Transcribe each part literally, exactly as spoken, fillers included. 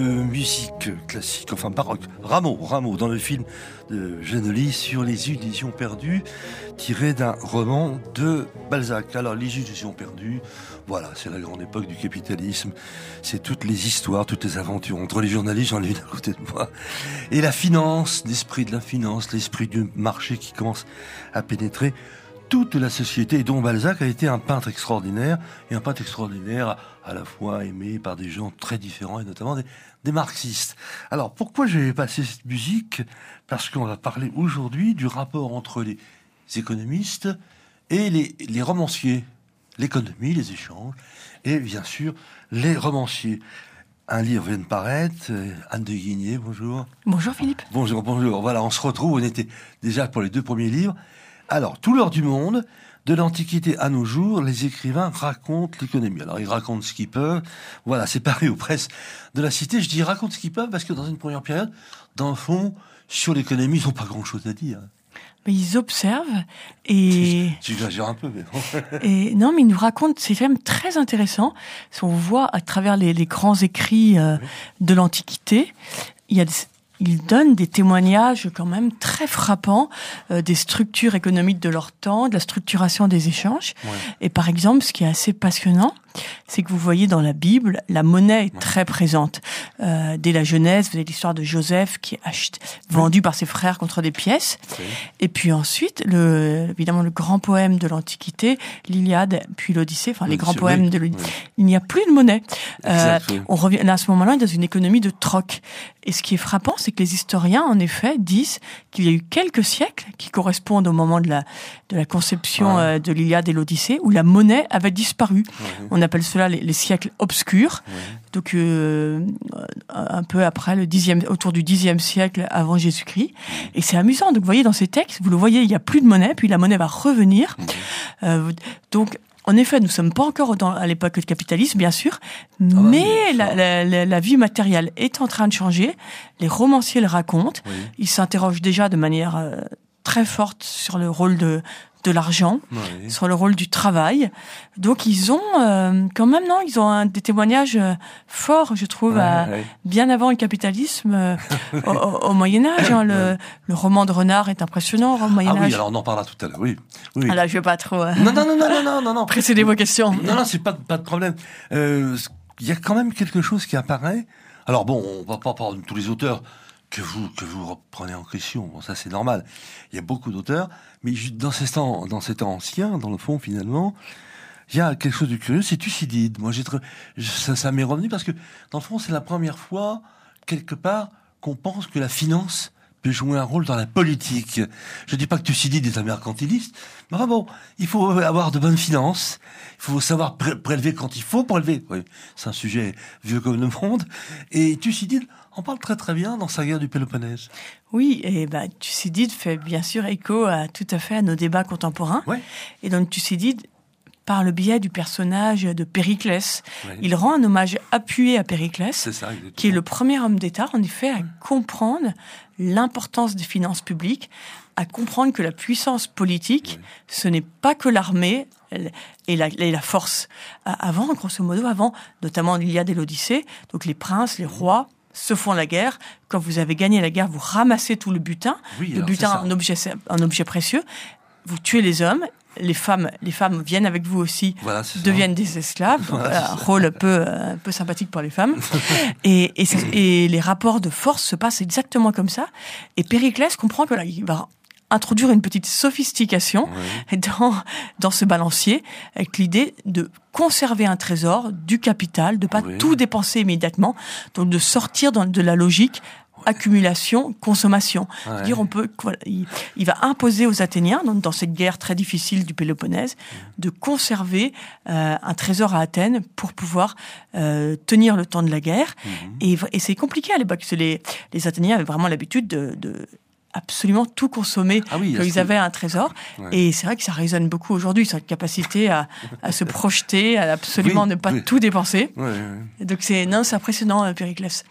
Euh, musique classique, enfin baroque. Rameau, Rameau, dans le film de Genelli sur les illusions perdues, tiré d'un roman de Balzac. Alors, les illusions perdues, voilà, c'est la grande époque du capitalisme. C'est toutes les histoires, toutes les aventures entre les journalistes, j'en ai une à côté de moi, et la finance, l'esprit de la finance, l'esprit du marché qui commence à pénétrer toute la société, et dont Balzac a été un peintre extraordinaire, et un peintre extraordinaire à, à la fois aimé par des gens très différents, et notamment des, des marxistes. Alors, pourquoi j'ai passé cette musique ? Parce qu'on va parler aujourd'hui du rapport entre les économistes et les, les romanciers. L'économie, les échanges, et bien sûr, les romanciers. Un livre vient de paraître, Anne de Guigné, bonjour. Bonjour Philippe. Bonjour, bonjour. Voilà, on se retrouve, on était déjà pour les deux premiers livres. Alors, tout l'heure du monde, de l'Antiquité à nos jours, les écrivains racontent l'économie. Alors, ils racontent ce qu'ils peuvent. Voilà, c'est paru aux presses de la Cité. Je dis racontent ce qu'ils peuvent parce que dans une première période, dans le fond, sur l'économie, ils n'ont pas grand-chose à dire. Mais ils observent et... J'exagère un peu, mais bon. Et non, mais ils nous racontent, c'est quand même très intéressant. Si on voit à travers les, les grands écrits euh, oui. de l'Antiquité, il y a des... Ils donnent des témoignages quand même très frappants euh, des structures économiques de leur temps, de la structuration des échanges. Ouais. Et par exemple, ce qui est assez passionnant, c'est que vous voyez dans la Bible, la monnaie est ouais. très présente. Euh, dès la Genèse, vous avez l'histoire de Joseph qui est acheté, vendu ouais. par ses frères contre des pièces. Ouais. Et puis ensuite, le, évidemment, le grand poème de l'Antiquité, l'Iliade, puis l'Odyssée, enfin les grands poèmes oui. de l'Odyssée. Ouais. Il n'y a plus de monnaie. Euh, on revient là, à ce moment-là, dans une économie de troc. Et ce qui est frappant, c'est que les historiens, en effet, disent qu'il y a eu quelques siècles qui correspondent au moment de la, de la conception ouais. euh, de l'Iliade et l'Odyssée, où la monnaie avait disparu. Ouais. On appelle cela les, les siècles obscurs. Ouais. Donc, euh, un peu après, le dixième, autour du dixième siècle avant Jésus-Christ. Et c'est amusant. Donc, vous voyez, dans ces textes, vous le voyez, il n'y a plus de monnaie, puis la monnaie va revenir. Ouais. Euh, donc, en effet, nous ne sommes pas encore dans, à l'époque du capitalisme, bien sûr, ah mais oui, la, la, la, la vie matérielle est en train de changer. Les romanciers le racontent. Oui. Ils s'interrogent déjà de manière euh, très forte sur le rôle de, de l'argent, oui. sur le rôle du travail. Donc, ils ont euh, quand même, non, ils ont un, des témoignages euh, forts, je trouve, ouais, à, ouais. bien avant le capitalisme, euh, au, au Moyen-Âge. Hein, le, ouais. le roman de Renard est impressionnant au Moyen-Âge. Ah oui, alors on en parlera tout à l'heure, oui. oui, oui. Ah là, je ne vais pas trop... Euh... Non, non, non, non, non, non, non. Précédez vos questions. Non, non, c'est pas, pas de problème. Euh, il y a quand même quelque chose qui apparaît. Alors bon, on va pas parler de tous les auteurs que vous, que vous reprenez en question. Bon, ça, c'est normal. Il y a beaucoup d'auteurs. Mais dans ces temps, dans ces temps anciens, dans le fond, finalement, il y a quelque chose de curieux, c'est Thucydide. Moi, j'ai, ça, ça m'est revenu parce que, dans le fond, c'est la première fois, quelque part, qu'on pense que la finance peut jouer un rôle dans la politique. Je dis pas que Thucydide est un mercantiliste, mais enfin bon, il faut avoir de bonnes finances, il faut savoir pré- prélever quand il faut prélever. Oui, c'est un sujet vieux comme le monde. Et Thucydide en parle très très bien dans sa guerre du Péloponnèse. Oui, et ben Thucydide fait bien sûr écho à tout à fait à nos débats contemporains. Ouais. Et donc Thucydide, par le biais du personnage de Périclès, oui. il rend un hommage appuyé à Périclès, c'est ça, qui est le premier homme d'État, en effet, à comprendre l'importance des finances publiques, à comprendre que la puissance politique, oui. ce n'est pas que l'armée et la, et la force. Avant, grosso modo, avant, notamment l'Iliade et l'Odyssée, donc les princes, les rois se font la guerre. Quand vous avez gagné la guerre, vous ramassez tout le butin, oui, le butin, un objet, un objet précieux, vous tuez les hommes. Les femmes, les femmes viennent avec vous aussi, voilà, deviennent des esclaves. Voilà, un rôle peu, un peu sympathique pour les femmes. et, et, et les rapports de force se passent exactement comme ça. Et Périclès comprend que là, il va introduire une petite sophistication oui. dans, dans ce balancier, avec l'idée de conserver un trésor, du capital, de pas oui. tout dépenser immédiatement, donc de sortir dans, de la logique accumulation, consommation. Ouais. C'est-à-dire, on peut, voilà, il, il va imposer aux Athéniens, dans, dans cette guerre très difficile du Péloponnèse, de conserver euh, un trésor à Athènes pour pouvoir euh, tenir le temps de la guerre. Mm-hmm. Et, et c'est compliqué à l'époque, parce que les, les Athéniens avaient vraiment l'habitude de, de absolument tout consommer ah oui, quand ils avaient un trésor. Ouais. Et c'est vrai que ça résonne beaucoup aujourd'hui, cette capacité à, à se projeter, à absolument oui, ne pas oui. tout dépenser. Ouais, ouais. Donc c'est, non, c'est impressionnant, Périclès.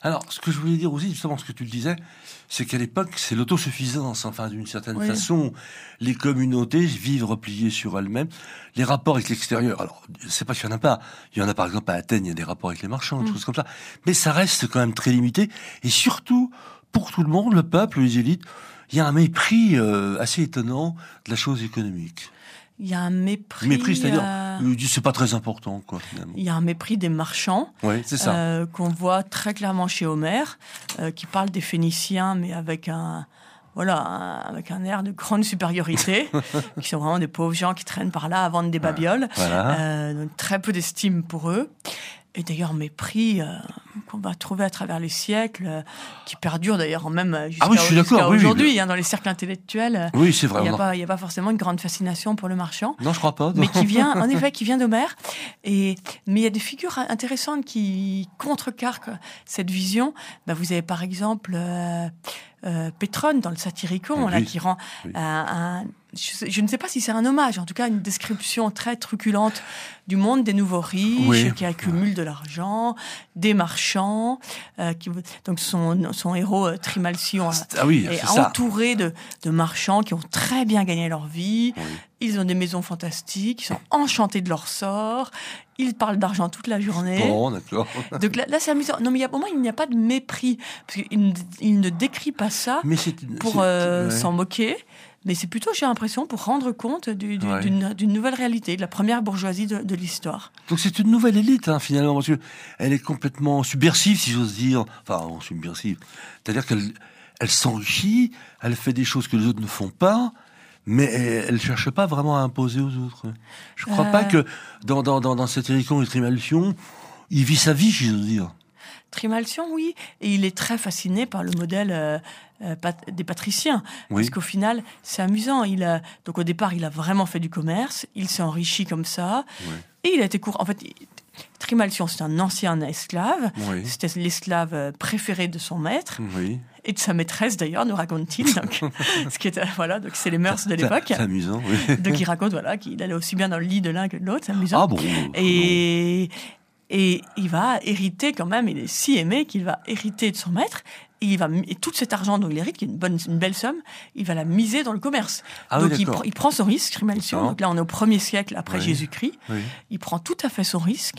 Alors, ce que je voulais dire aussi, justement, ce que tu le disais, c'est qu'à l'époque, c'est l'autosuffisance, enfin, d'une certaine Oui. façon. Les communautés vivent repliées sur elles-mêmes. Les rapports avec l'extérieur, alors, c'est pas qu'il y en a pas. Il y en a, par exemple, à Athènes, il y a des rapports avec les marchands, des Mm. choses comme ça. Mais ça reste quand même très limité. Et surtout, pour tout le monde, le peuple, les élites, il y a un mépris euh, assez étonnant de la chose économique. Il y a un mépris. Mépris, c'est-à-dire, euh, euh, c'est pas très important, quoi, finalement. Il y a un mépris des marchands. Oui, c'est ça. Euh, qu'on voit très clairement chez Homère, euh, qui parle des Phéniciens, mais avec un, voilà, un, avec un air de grande supériorité, qui sont vraiment des pauvres gens qui traînent par là à vendre des babioles. Voilà. Euh, donc très peu d'estime pour eux. Et d'ailleurs, mépris euh, qu'on va trouver à travers les siècles, euh, qui perdure d'ailleurs même jusqu'à, Ah oui, je suis d'accord, jusqu'à oui, oui, aujourd'hui, mais- hein, dans les cercles intellectuels. euh, Oui, c'est vrai. Il n'y a, non. pas- il y a pas forcément une grande fascination pour le marchand. Non, je crois pas. non. Mais qui vient, en effet, qui vient d'Homère. Et, mais il y a des figures intéressantes qui contrecarquent cette vision. Ben, vous avez par exemple euh, euh, Pétrone dans le Satyricon, Oui, là, qui rend oui. un, un- je, sais- je ne sais pas si c'est un hommage, en tout cas une description très truculente du monde des nouveaux riches Oui. qui accumulent de l'argent, des marchands. Euh, qui, donc son, son héros euh, Trimalcion Ah oui, est c'est ça. entouré de, de marchands qui ont très bien gagné leur vie. Oui. Ils ont des maisons fantastiques, ils sont enchantés de leur sort, ils parlent d'argent toute la journée. Bon, d'accord. Donc là, là, c'est amusant. Non, mais il y a, au moins, il n'y a pas de mépris. Parce qu'il ne, il ne décrit pas ça Mais c'est pour c'est- euh, ouais. s'en moquer. Mais c'est plutôt, j'ai l'impression, pour rendre compte du- du- Ouais. d'une, d'une nouvelle réalité, de la première bourgeoisie de, de l'histoire. Donc c'est une nouvelle élite, hein, finalement, parce que elle est complètement subversive, si j'ose dire. Enfin, non, subversive. C'est-à-dire qu'elle elle s'enrichit, elle fait des choses que les autres ne font pas, mais elle ne cherche pas vraiment à imposer aux autres. Je crois Euh. pas que dans, dans, dans, dans Satyricon et Trimalcion, il vit sa vie, si j'ose dire. Trimalcion, oui, et il est très fasciné par le modèle euh, euh, pat- des patriciens, Oui. parce qu'au final, c'est amusant. Il a, donc au départ, il a vraiment fait du commerce, il s'est enrichi comme ça, Ouais. et il a été court. En fait, il- Trimalcion, c'est un ancien esclave, Oui. c'était l'esclave euh, préféré de son maître Oui. et de sa maîtresse d'ailleurs, nous raconte-t-il. Donc, ce qui est, euh, voilà, donc c'est les mœurs de l'époque. C'est amusant, oui. Donc il raconte voilà qu'il allait aussi bien dans le lit de l'un que de l'autre, c'est amusant. Ah bon. Et, et il va hériter quand même, il est si aimé qu'il va hériter de son maître. Et, il va, et tout cet argent dont il hérite, qui est une, bonne, une belle somme, il va la miser dans le commerce. Ah oui, Donc il, d'accord. pr- il prend son risque, Trimalcion. D'accord. Donc là, on est au premier siècle après Oui. Jésus-Christ. Oui. Il prend tout à fait son risque.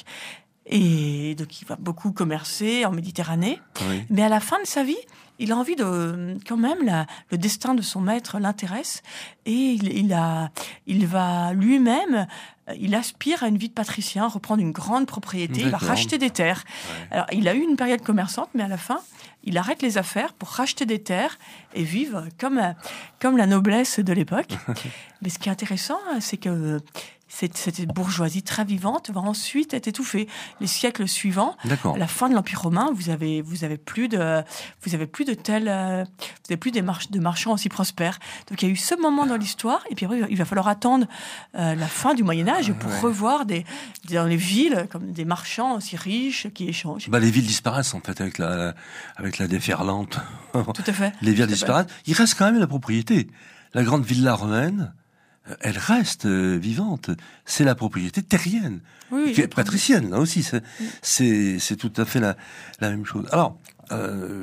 Et donc il va beaucoup commercer en Méditerranée. Oui. Mais à la fin de sa vie, il a envie de, quand même, la, le destin de son maître l'intéresse. Et il, il, a, il va lui-même, euh, il aspire à une vie de patricien, reprendre une grande propriété, il va D'accord. racheter des terres. Ouais. Alors, il a eu une période commerçante, mais à la fin, il arrête les affaires pour racheter des terres et vivre comme, euh, comme la noblesse de l'époque. Mais ce qui est intéressant, c'est que cette, cette bourgeoisie très vivante va ensuite être étouffée. Les siècles suivants, D'accord. à la fin de l'Empire romain, vous avez, vous avez plus de, vous avez plus de tels, euh, vous avez plus des march- de marchands aussi prospères. Donc il y a eu ce moment dans l'histoire, et puis après, il va falloir attendre euh, la fin du Moyen Âge pour Ouais. revoir des, dans les villes comme des marchands aussi riches qui échangent. Bah, les villes disparaissent, en fait, avec la, avec la déferlante. Tout à fait. Les villes Tout à fait. disparaissent. Il reste quand même la propriété. La grande villa romaine, euh, elle reste euh, vivante. C'est la propriété terrienne, Oui, qui est le patricienne, là aussi. C'est, c'est, c'est tout à fait la, la même chose. Alors, euh,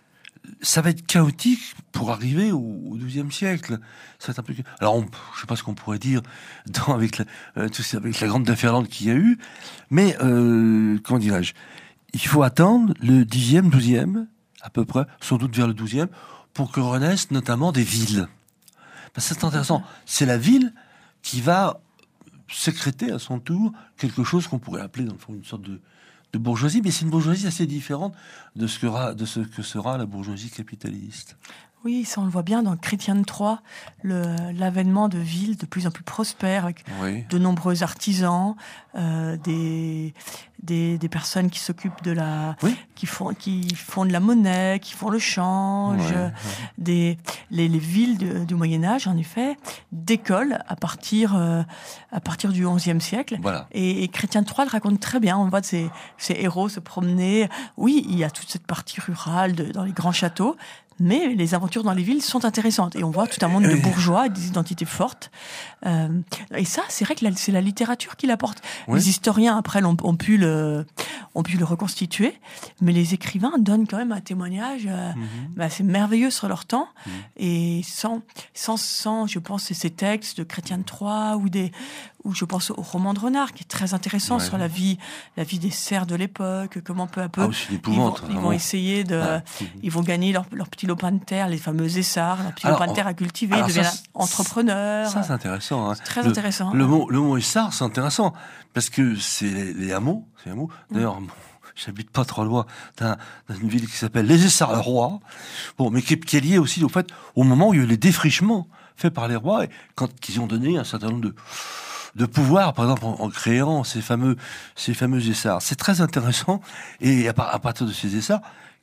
ça va être chaotique pour arriver au, au douzième siècle. Ça va être un peu... Alors, on, je sais pas ce qu'on pourrait dire dans, avec, la, euh, tout ça, avec la grande déferlante qu'il y a eu, mais euh, comment dirais-je, il faut attendre le dixième, douzième, à peu près, sans doute vers le douzième, pour que renaissent notamment des villes. Parce que c'est intéressant. C'est la ville qui va sécréter à son tour quelque chose qu'on pourrait appeler dans le fond une sorte de, de bourgeoisie, mais c'est une bourgeoisie assez différente de ce que, ra- de ce que sera la bourgeoisie capitaliste. Oui, ça on le voit bien dans Chrétien de Troyes, le, l'avènement de villes de plus en plus prospères, avec Oui. de nombreux artisans, euh, des, des des personnes qui s'occupent de la, Oui. qui font qui font de la monnaie, qui font le change, Ouais, ouais. des les, les villes de- du Moyen Âge en effet décollent à partir euh, à partir du onzième siècle. Voilà. Et, et Chrétien de Troyes le raconte très bien. On voit ces, ces héros se promener. Oui, il y a toute cette partie rurale de, dans les grands châteaux, mais les aventures dans les villes sont intéressantes. Et on voit tout un monde de bourgeois, des identités fortes. Euh, et ça, c'est vrai que la, c'est la littérature qui l'apporte. Oui. Les historiens, après, ont, ont, pu le, ont pu le reconstituer, mais les écrivains donnent quand même un témoignage euh, mm-hmm. bah, c'est merveilleux sur leur temps. Mm. Et sans, sans, sans, je pense, ces textes de Chrétien de Troyes ou des... ou je pense au roman de Renard, qui est très intéressant ouais. sur la vie, la vie des serfs de l'époque, comment peu à peu, ah, ils, vont, ils vont essayer de, ouais. ils vont gagner leur, leur petit lopin de terre, les fameux essarts, leur petit alors, lopin de terre à cultiver, ils deviennent entrepreneurs. Ça, c'est intéressant. Hein. C'est très le, intéressant. Le, le mot, le mot essart, c'est intéressant, parce que c'est les, les hameaux, c'est les hameaux. D'ailleurs, mmh. j'habite pas trop loin dans, dans une ville qui s'appelle les Essarts-le-Roi. Bon, mais qui, qui est liée aussi, au fait, au moment où il y a eu les défrichements faits par les rois, et quand ils ont donné un certain nombre de de pouvoir, par exemple, en, en créant ces fameux, ces fameux essarts. C'est très intéressant. Et à, à partir de ces essarts,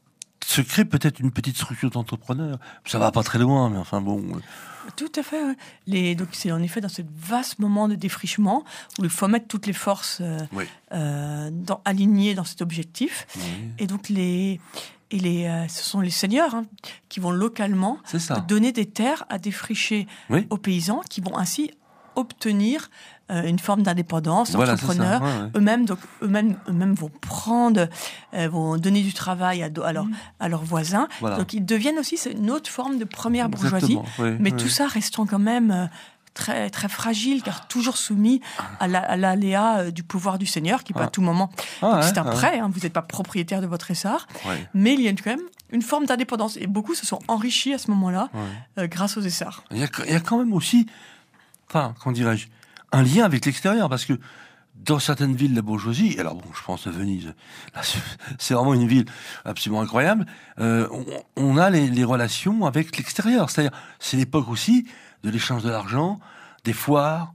se crée peut-être une petite structure d'entrepreneurs. Ça va pas très loin, mais enfin bon. Tout à fait. Ouais. Les, donc c'est en effet dans ce vaste moment de défrichement où il faut mettre toutes les forces euh, oui. euh, dans, alignées dans cet objectif. Oui. Et donc les et les, euh, ce sont les seigneurs hein, qui vont localement donner des terres à défricher oui. aux paysans, qui vont ainsi obtenir euh, une forme d'indépendance, voilà, d'entrepreneurs. Ouais, ouais. Eux-mêmes, donc eux-mêmes, eux-mêmes vont prendre, euh, vont donner du travail à, à, leur, à leurs voisins. Voilà. Donc ils deviennent aussi c'est une autre forme de première bourgeoisie, oui, mais oui. tout ça restant quand même euh, très très fragile, car toujours soumis à, la, à l'aléa euh, du pouvoir du seigneur, qui peut ah. à tout moment. Ah, donc ouais, c'est un ouais. prêt, hein, vous n'êtes pas propriétaire de votre essart, ouais. mais il y a quand même une forme d'indépendance. Et beaucoup se sont enrichis à ce moment-là ouais. euh, grâce aux essarts. Il y a, il y a quand même aussi Enfin, comment dirais-je, un lien avec l'extérieur, parce que dans certaines villes de la bourgeoisie, alors bon, je pense à Venise, là, c'est vraiment une ville absolument incroyable, euh, on, on a les, les relations avec l'extérieur, c'est-à-dire, c'est l'époque aussi de l'échange de l'argent, des foires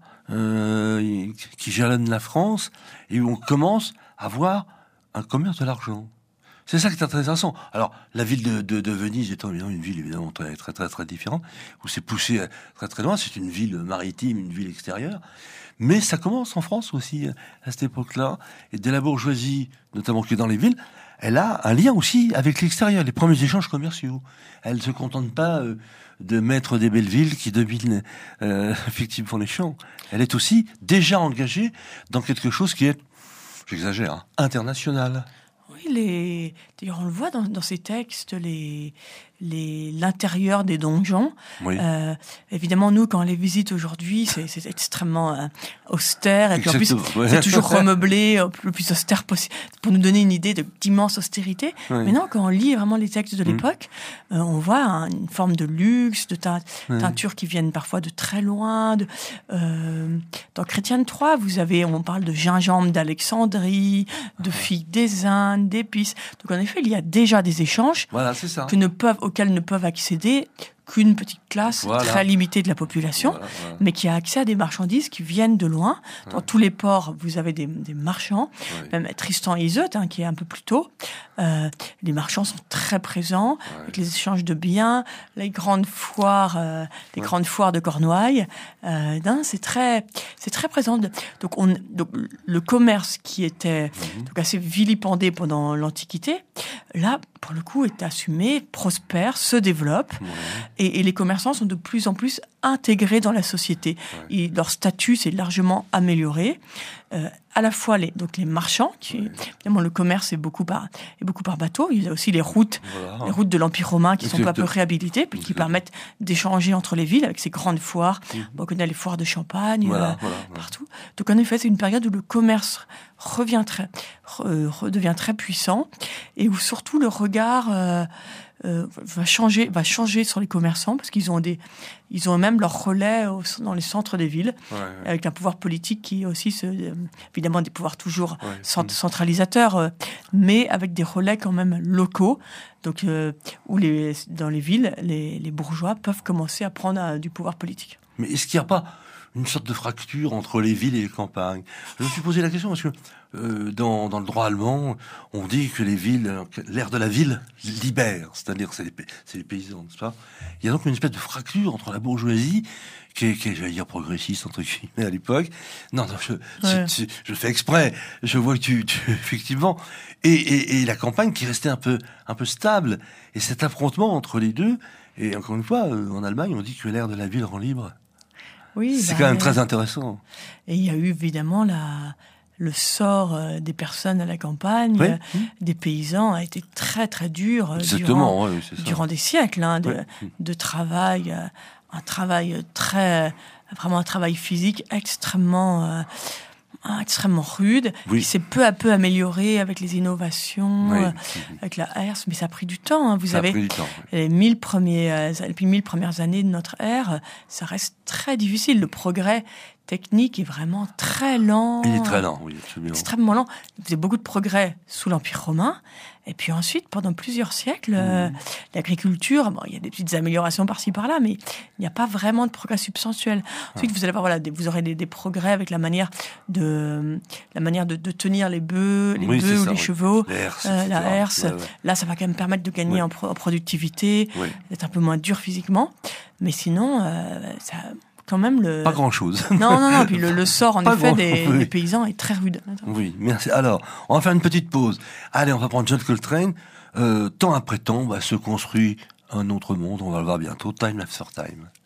euh, qui jalonnent la France, et où on commence à voir un commerce de l'argent. C'est ça qui est très intéressant. Alors, la ville de, de, de Venise étant évidemment une ville évidemment très très très très différente, où c'est poussé très très loin. C'est une ville maritime, une ville extérieure. Mais ça commence en France aussi à cette époque-là. Et dès la bourgeoisie, notamment qui est dans les villes, elle a un lien aussi avec l'extérieur, les premiers échanges commerciaux. Elle ne se contente pas euh, de mettre des belles villes qui dominent euh, effectivement les champs. Elle est aussi déjà engagée dans quelque chose qui est, j'exagère, hein, international. Oui, les... d'ailleurs on le voit dans, dans ces textes, les... Les... l'intérieur des donjons. Oui. Euh, évidemment, nous, quand on les visite aujourd'hui, c'est, c'est extrêmement euh, austère, et puis Exactement. en plus, ouais. c'est toujours remeublé, le plus austère possible, pour nous donner une idée de, d'immense austérité. Oui. Mais non, quand on lit vraiment les textes de l'époque, mmh. euh, on voit hein, une forme de luxe, de teint, oui. teintures qui viennent parfois de très loin. De, euh, dans Chrétien de Troyes, vous avez, on parle de gingembre d'Alexandrie, de figues des Indes, d'épices. Donc en effet, il y a déjà des échanges voilà, c'est ça. que ne peuvent auxquels ne peuvent accéder qu'une petite classe voilà. très limitée de la population, voilà, voilà. mais qui a accès à des marchandises qui viennent de loin. Dans ouais. tous les ports, vous avez des, des marchands, ouais. même Tristan et Iseut, hein, qui est un peu plus tôt. Euh, les marchands sont très présents, ouais. avec les échanges de biens, les grandes foires, euh, les ouais. grandes foires de Cornouailles. Euh, non, c'est très, c'est très présent. Donc, on, donc, le commerce qui était mm-hmm. donc assez vilipendé pendant l'Antiquité, là, pour le coup, est assumé, prospère, se développe. Ouais. Et, et les commerçants sont de plus en plus intégrés dans la société. Ouais. Et leur statut s'est largement amélioré. Euh, à la fois les, donc les marchands, qui, ouais. évidemment le commerce est beaucoup par, est beaucoup par bateau. Il y a aussi les routes, voilà. les routes de l'Empire romain qui Exactement. sont peu à peu réhabilitées, puis qui permettent d'échanger entre les villes avec ces grandes foires. Mmh. Bon, on connaît les foires de Champagne, voilà, euh, voilà, partout. Voilà. Donc en effet, c'est une période où le commerce revient très, re, redevient très puissant et où surtout le regard euh, Euh, va changer, va changer sur les commerçants parce qu'ils ont des, ils ont même leur relais au, dans les centres des villes, ouais, ouais. avec un pouvoir politique qui est aussi, ce, euh, évidemment, des pouvoirs toujours ouais. cent- centralisateurs, euh, mais avec des relais quand même locaux. Donc, euh, où les, dans les villes, les, les bourgeois peuvent commencer à prendre euh, du pouvoir politique. Mais est-ce qu'il n'y a pas une sorte de fracture entre les villes et les campagnes. Je me suis posé la question parce que euh, dans, dans le droit allemand, on dit que les villes, que l'air de la ville libère, c'est-à-dire c'est les, c'est les paysans, n'est-ce pas? Il y a donc une espèce de fracture entre la bourgeoisie, qui est, qui est, j'allais dire, progressiste, entre guillemets, à l'époque. Non, non, je, ouais. tu, tu, je fais exprès. Je vois que tu, tu effectivement, et, et, et la campagne qui restait un peu, un peu stable. Et cet affrontement entre les deux, et encore une fois, en Allemagne, on dit que l'air de la ville rend libre. Oui, c'est bah, quand même très intéressant. Et il y a eu évidemment la, le sort euh, des personnes à la campagne, oui. euh, des paysans a été très très dur euh, Exactement, durant, oui, c'est ça. durant des siècles hein, de, oui. de travail, euh, un travail très, vraiment un travail physique extrêmement, euh, extrêmement rude, oui. qui s'est peu à peu amélioré avec les innovations, oui. euh, avec la herse, mais ça a pris du temps. Hein. Vous ça avez a pris du temps, oui. les mille premiers, euh, les mille premières années de notre ère, ça reste très difficile. Le progrès technique est vraiment très lent. Il est très lent, oui, absolument. Extrêmement lent. Il faisait beaucoup de progrès sous l'Empire romain. Et puis ensuite, pendant plusieurs siècles, mmh. euh, l'agriculture, bon, il y a des petites améliorations par-ci par-là, mais il n'y a pas vraiment de progrès substantiel. Ensuite, ah. vous allez voir, voilà, des, vous aurez des, des progrès avec la manière de, la manière de, de tenir les bœufs, les oui, bœufs ou ça, les oui. chevaux, L'herse, euh, la herse. Ouais, ouais. Là, ça va quand même permettre de gagner oui. en, pro- en productivité, oui. d'être un peu moins dur physiquement. Mais sinon, euh, ça... quand même le... Pas grand-chose. Non, non, non. Puis le, le sort, en Pas effet, grand... des, oui. des paysans est très rude. Oui, merci. Alors, on va faire une petite pause. Allez, on va prendre John Coltrane. Euh, temps après temps, bah, se construit un autre monde. On va le voir bientôt. Time after time.